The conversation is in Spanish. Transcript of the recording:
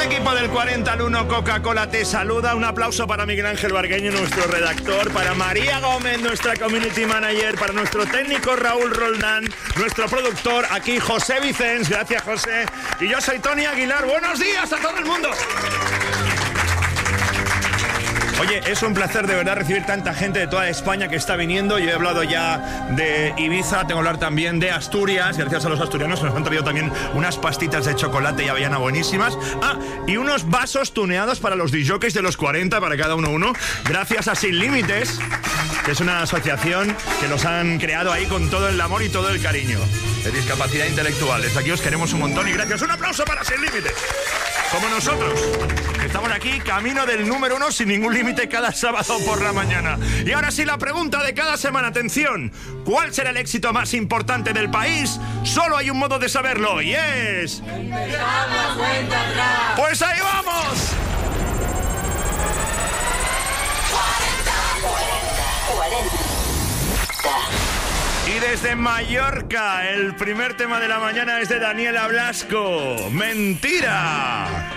equipo del 40 al 1 Coca-Cola te saluda. Un aplauso para Miguel Ángel Bargueño, nuestro redactor, para María Gómez, nuestra community manager, para nuestro técnico Raúl Roldán, nuestro productor aquí José Vicens. Gracias, José. Y yo soy Tony Aguilar. Buenos días a todo el mundo. Oye, es un placer de verdad recibir tanta gente de toda España que está viniendo. Yo he hablado ya de Ibiza, tengo que hablar también de Asturias. Gracias a los asturianos nos han traído también unas pastitas de chocolate y avellana buenísimas. Ah, y unos vasos tuneados para los disjockeys de los 40, para cada uno. Gracias a Sin Límites, que es una asociación que los han creado ahí con todo el amor y todo el cariño. De discapacidad intelectual. Desde aquí os queremos un montón y gracias. Un aplauso para Sin Límites. Como nosotros, que estamos aquí, camino del número 1 sin ningún límite cada sábado por la mañana. Y ahora sí, la pregunta de cada semana. Atención, ¿cuál será el éxito más importante del país? Solo hay un modo de saberlo y es... ¡Pues ahí vamos! 40. Y desde Mallorca, el primer tema de la mañana es de Daniela Blasco. ¡Mentira!